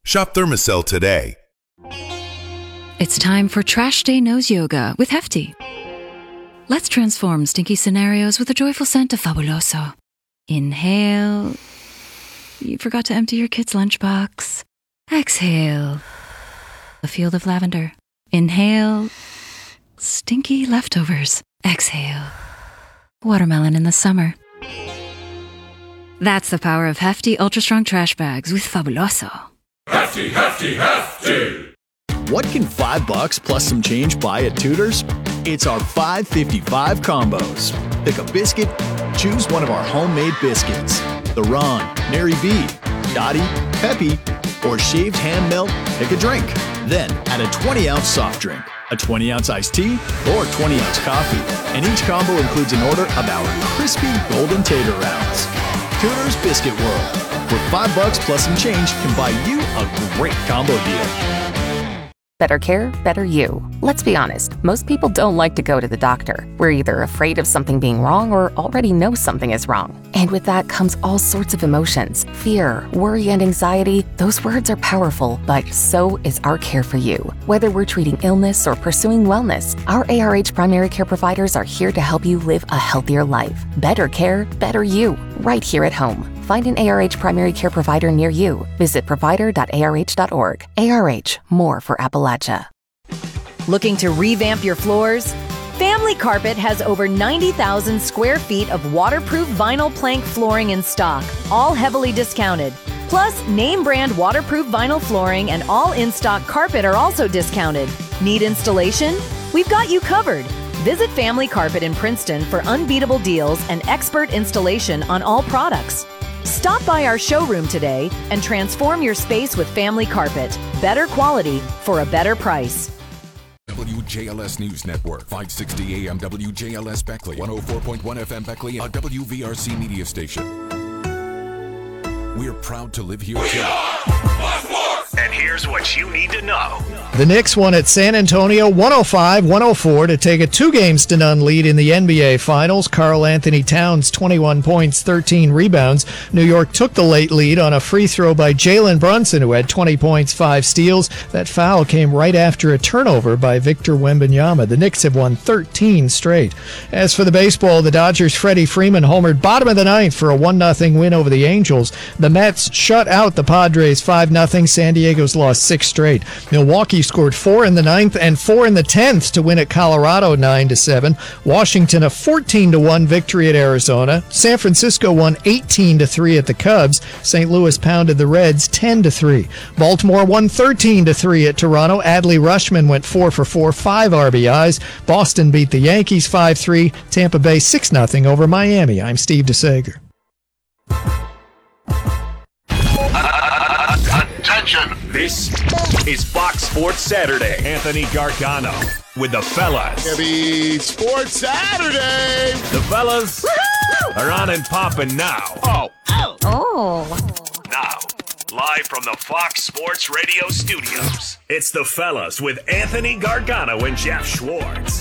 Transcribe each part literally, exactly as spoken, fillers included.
Shop Thermacell today. It's time for Trash Day Nose Yoga with Hefty. Let's transform stinky scenarios with a joyful scent of Fabuloso. Inhale. You forgot to empty your kid's lunchbox. Exhale. A field of lavender. Inhale. Stinky leftovers. Exhale. Watermelon in the summer. That's the power of Hefty Ultra Strong Trash Bags with Fabuloso. Hefty, hefty, hefty! What can five bucks plus some change buy at Tudor's? It's our five fifty-five combos. Pick a biscuit, choose one of our homemade biscuits. The Ron, Mary B, Dottie, Peppy, or shaved ham melt, pick a drink. Then add a twenty ounce soft drink, a twenty ounce iced tea, or twenty ounce coffee. And each combo includes an order of our crispy golden tater rounds. Tudor's Biscuit World, where five bucks plus some change can buy you a great combo deal. Better care, better you. Let's be honest, most people don't like to go to the doctor. We're either afraid of something being wrong or already know something is wrong. And with that comes all sorts of emotions. Fear, worry, and anxiety. Those words are powerful, but so is our care for you. Whether we're treating illness or pursuing wellness, our A R H primary care providers are here to help you live a healthier life. Better care, better you. Right here at home. Find an A R H primary care provider near you. Visit provider dot A R H dot org. A R H, more for Appalachia. Looking to revamp your floors? Family Carpet has over ninety thousand square feet of waterproof vinyl plank flooring in stock, all heavily discounted. Plus, name brand waterproof vinyl flooring and all in-stock carpet are also discounted. Need installation? We've got you covered. Visit Family Carpet in Princeton for unbeatable deals and expert installation on all products. Stop by our showroom today and transform your space with Family Carpet. Better quality for a better price. W J L S News Network, five sixty A M W J L S Beckley, one oh four point one F M Beckley, a W V R C media station. We're proud to live here. We are Fox Sports! And here's what you need to know. The Knicks won at San Antonio one oh five one oh four to take a two games to none lead in the N B A Finals. Karl Anthony Towns, twenty-one points, thirteen rebounds. New York took the late lead on a free throw by Jalen Brunson, who had twenty points, five steals. That foul came right after a turnover by Victor Wembanyama. The Knicks have won thirteen straight. As for the baseball, the Dodgers' Freddie Freeman homered bottom of the ninth for a one nothing win over the Angels. The Mets shut out the Padres five nothing. San Diego's lost six straight. Milwaukee scored four in the ninth and four in the tenth to win at Colorado nine to seven. Washington a fourteen to one victory at Arizona. San Francisco won eighteen to three at the Cubs. Saint Louis pounded the Reds ten to three. Baltimore won thirteen to three at Toronto. Adley Rutschman went four for four, five R B Is. Boston beat the Yankees five three. Tampa Bay six nothing over Miami. I'm Steve DeSager. Attention! This is Fox Sports Saturday. Anthony Gargano with the fellas. Happy Sports Saturday! The fellas Woo-hoo! Are on and popping now. Oh. Oh. Oh. Now, live from the Fox Sports Radio studios, it's the fellas with Anthony Gargano and Jeff Schwartz.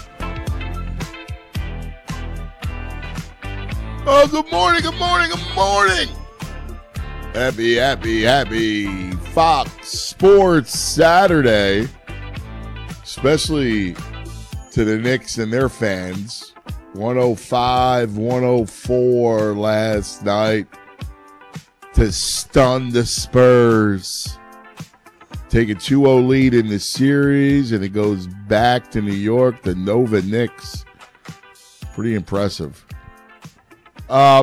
Oh, good morning, good morning, good morning! Happy, happy, happy Fox Sports Saturday, especially to the Knicks and their fans. one oh five one oh four last night to stun the Spurs. Take a two oh lead in the series, and it goes back to New York, the Nova Knicks. Pretty impressive. Uh...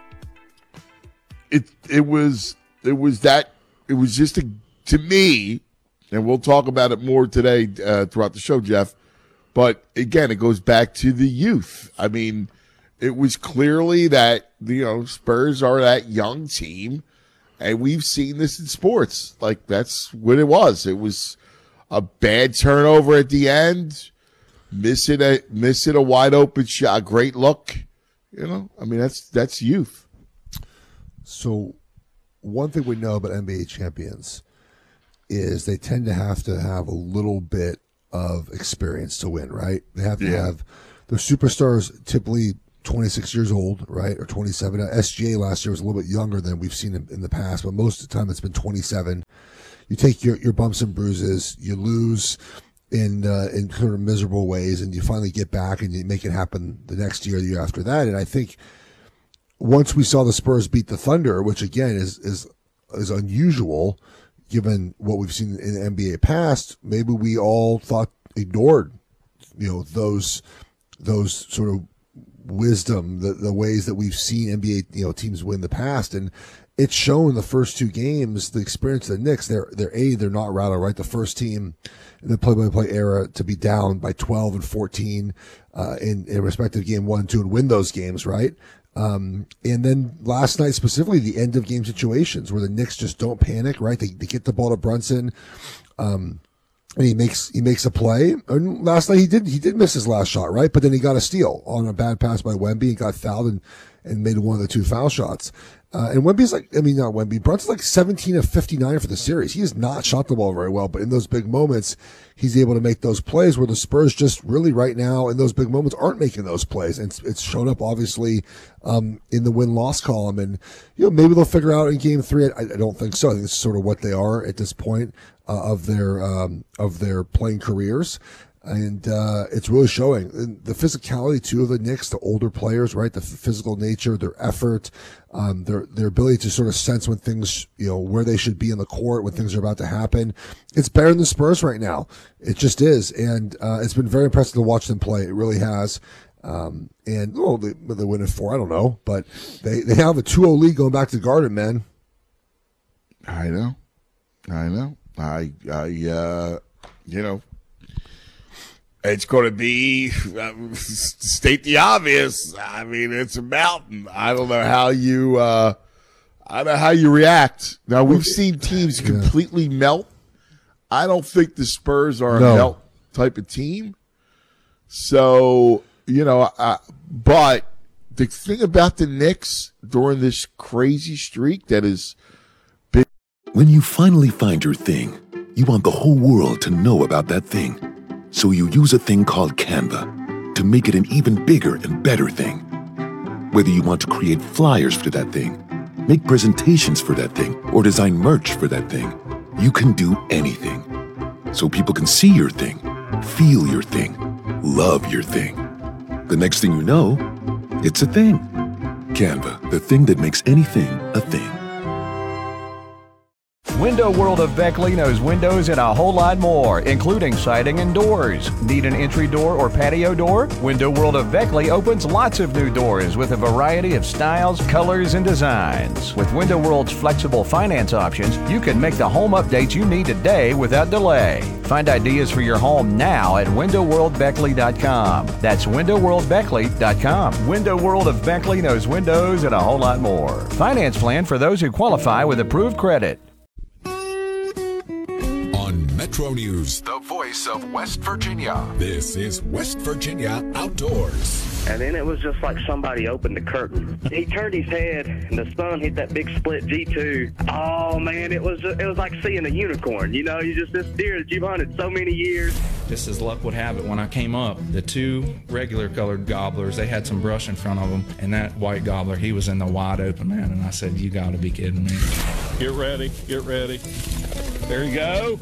It it was it was that it was just a, to me, and we'll talk about it more today uh, throughout the show, Jeff. But again, it goes back to the youth. I mean, it was clearly that you know Spurs are that young team, and we've seen this in sports. Like that's what it was. It was a bad turnover at the end, missing a missing a wide open shot, a great look. You know, I mean that's that's youth. So one thing we know about N B A champions is they tend to have to have a little bit of experience to win, right? They have to yeah. have their superstars typically twenty-six years old, right, or twenty-seven. Now, S G A last year was a little bit younger than we've seen in, in the past, but most of the time it's been twenty-seven. you take your, your bumps and bruises, you lose in uh, in sort of miserable ways, and you finally get back and you make it happen the next year, the year after that. And I think once we saw the Spurs beat the Thunder, which again is is is unusual given what we've seen in the N B A past, maybe we all thought ignored, you know, those those sort of wisdom, the the ways that we've seen N B A, you know, teams win in the past. And it's shown the first two games, the experience of the Knicks, they're they're a they're not rattled, right? The first team in the play-by-play era to be down by twelve and fourteen uh, in in respective game one and two and win those games, right? Um, and then last night specifically, the end of game situations where the Knicks just don't panic, right? They, they get the ball to Brunson, um, and he makes he makes a play. And last night he did he did miss his last shot, right? But then he got a steal on a bad pass by Wemby and got fouled and and made one of the two foul shots. Uh, and Wemby's like, I mean, not Wemby, Brunson's like seventeen of fifty-nine for the series. He has not shot the ball very well, but in those big moments, he's able to make those plays where the Spurs just really right now in those big moments aren't making those plays. And it's, it's shown up obviously, um, in the win-loss column. And, you know, maybe they'll figure out in game three. I, I don't think so. I think this is sort of what they are at this point, uh, of their, um, of their playing careers. And, uh, it's really showing. And the physicality too of the Knicks, the older players, right? The physical nature, their effort, um, their, their ability to sort of sense when things, you know, where they should be in the court, when things are about to happen. It's better than the Spurs right now. It just is. And, uh, it's been very impressive to watch them play. It really has. Um, and, well, they, they win it four, I don't know, but they, they have a two oh lead going back to the Garden, man. I know. I know. I, I, uh, you know, it's going to be, uh, state the obvious. I mean, it's a mountain. I don't know how you, uh, I don't know how you react. Now, we've seen teams yeah. completely melt. I don't think the Spurs are no. a melt type of team. So, you know, uh, but the thing about the Knicks during this crazy streak that is big. When you finally find your thing, you want the whole world to know about that thing. So you use a thing called Canva to make it an even bigger and better thing. Whether you want to create flyers for that thing, make presentations for that thing, or design merch for that thing, you can do anything. So people can see your thing, feel your thing, love your thing. The next thing you know, it's a thing. Canva, the thing that makes anything a thing. Window World of Beckley knows windows and a whole lot more, including siding and doors. Need an entry door or patio door? Window World of Beckley opens lots of new doors with a variety of styles, colors, and designs. With Window World's flexible finance options, you can make the home updates you need today without delay. Find ideas for your home now at window world beckley dot com. That's window world beckley dot com. Window World of Beckley knows windows and a whole lot more. Finance plan for those who qualify with approved credit. Metro News, the voice of West Virginia. This is West Virginia Outdoors. And then it was just like somebody opened the curtain. He turned his head, and the sun hit that big split G two. Oh, man, it was it was like seeing a unicorn. You know, you just, this deer that you've hunted so many years. Just as luck would have it, when I came up, the two regular colored gobblers, they had some brush in front of them, and that white gobbler, he was in the wide open, man, and I said, you got to be kidding me. Get ready, get ready. There you go.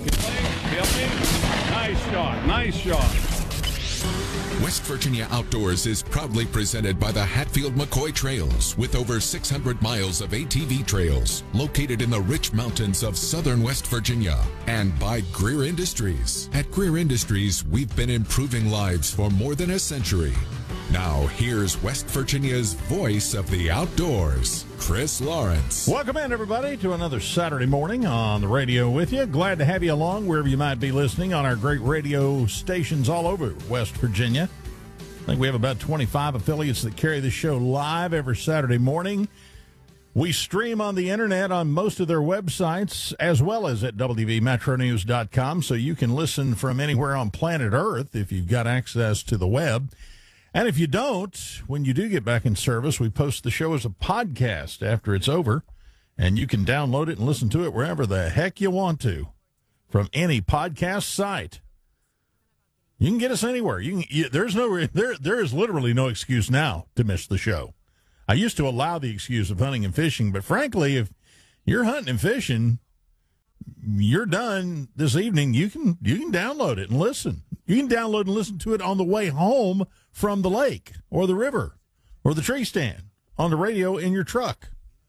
Nice shot, nice shot. West Virginia Outdoors is proudly presented by the Hatfield McCoy Trails, with over six hundred miles of A T V trails located in the rich mountains of southern West Virginia, and by Greer Industries. At Greer Industries, we've been improving lives for more than a century. Now, here's West Virginia's voice of the outdoors, Chris Lawrence. Welcome in, everybody, to another Saturday morning on the radio with you. Glad to have you along wherever you might be listening on our great radio stations all over West Virginia. I think we have about twenty-five affiliates that carry the show live every Saturday morning. We stream on the internet on most of their websites, as well as at w v metro news dot com, so you can listen from anywhere on planet Earth if you've got access to the web. And if you don't, when you do get back in service, we post the show as a podcast after it's over, and you can download it and listen to it wherever the heck you want to from any podcast site. You can get us anywhere. You can. You, there's no. There. There is literally no excuse now to miss the show. I used to allow the excuse of hunting and fishing, but frankly, if you're hunting and fishing, you're done this evening, you can you can download it and listen. You can download and listen to it on the way home from the lake or the river or the tree stand on the radio in your truck.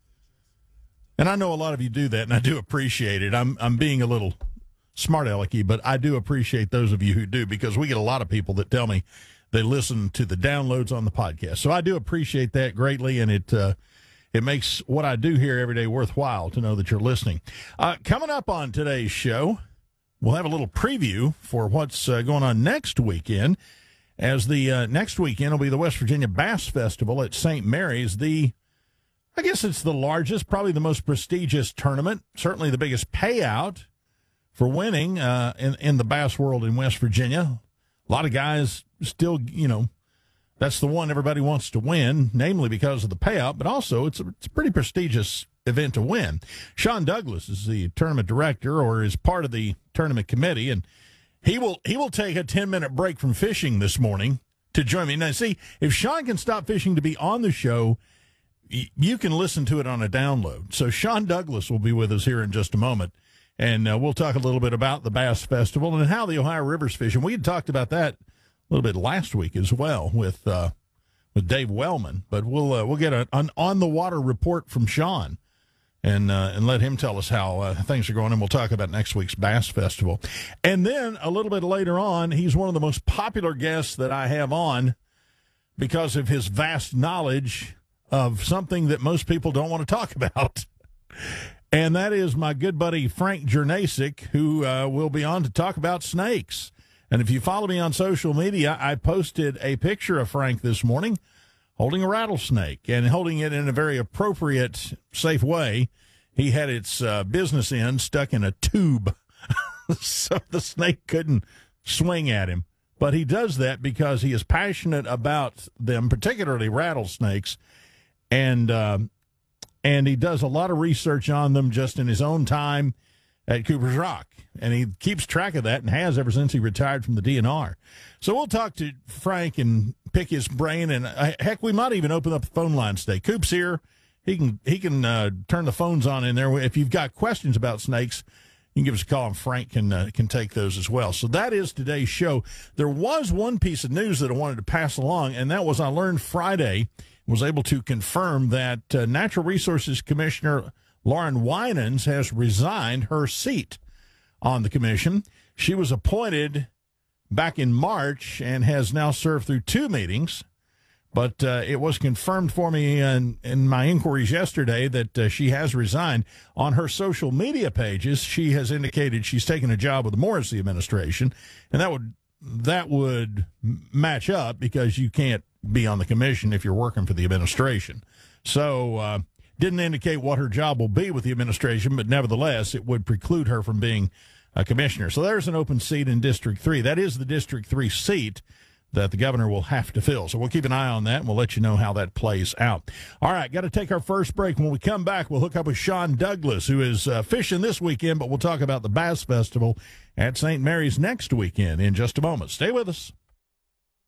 And I know a lot of you do that, and I do appreciate it. I'm I'm being a little smart alecky, but I do appreciate those of you who do, because we get a lot of people that tell me they listen to the downloads on the podcast. So I do appreciate that greatly, and it uh, it makes what I do here every day worthwhile to know that you're listening. Uh, coming up on today's show, we'll have a little preview for what's uh, going on next weekend, as the uh, next weekend will be the West Virginia Bass Festival at Saint Mary's. The, I guess it's the largest, probably the most prestigious tournament, certainly the biggest payout for winning uh, in, in the bass world in West Virginia. A lot of guys still, you know, that's the one everybody wants to win, namely because of the payout, but also it's a, it's a pretty prestigious event to win. Sean Douglas is the tournament director, or is part of the tournament committee, and he will he will take a ten-minute break from fishing this morning to join me. Now, see, if Sean can stop fishing to be on the show, y- you can listen to it on a download. So Sean Douglas will be with us here in just a moment, and uh, we'll talk a little bit about the Bass Festival and how the Ohio River's fishing. We had talked about that a little bit last week as well with uh, with Dave Wellman, but we'll uh, we'll get a, an on the water report from Sean, and uh, and let him tell us how uh, things are going, and we'll talk about next week's Bass Festival. And then a little bit later on, he's one of the most popular guests that I have on because of his vast knowledge of something that most people don't want to talk about. And that is my good buddy Frank Jurnasik, who uh, will be on to talk about snakes. And if you follow me on social media, I posted a picture of Frank this morning holding a rattlesnake, and holding it in a very appropriate, safe way. He had its uh, business end stuck in a tube, so the snake couldn't swing at him. But he does that because he is passionate about them, particularly rattlesnakes, and uh, and he does a lot of research on them just in his own time at Cooper's Rock. And he keeps track of that and has ever since he retired from the D N R. So we'll talk to Frank and pick his brain. And, uh, heck, we might even open up the phone line today. Coop's here. He can he can uh, turn the phones on in there. If you've got questions about snakes, you can give us a call, and Frank can, uh, can take those as well. So that is today's show. There was one piece of news that I wanted to pass along, and that was I learned Friday, was able to confirm that uh, Natural Resources Commissioner Lauren Winans has resigned her seat on the commission. She was appointed back in March and has now served through two meetings, but uh, it was confirmed for me in, in my inquiries yesterday that uh, she has resigned. On her social media pages, she has indicated she's taken a job with the Morrissey administration, and that would that would match up because you can't be on the commission if you're working for the administration. So uh, didn't indicate what her job will be with the administration, but nevertheless, it would preclude her from being a commissioner. So there's an open seat in District three. That is the District three seat that the governor will have to fill. So we'll keep an eye on that, and we'll let you know how that plays out. All right, got to take our first break. When we come back, we'll hook up with Sean Douglas, who is uh, fishing this weekend, but we'll talk about the Bass Festival at Saint Mary's next weekend in just a moment. Stay with us.